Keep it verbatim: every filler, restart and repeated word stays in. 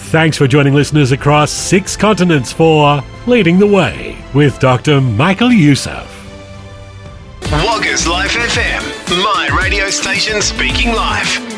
Thanks for joining listeners across six continents for Leading the Way with Doctor Michael Youssef. Woggers Life F M, my radio station speaking life.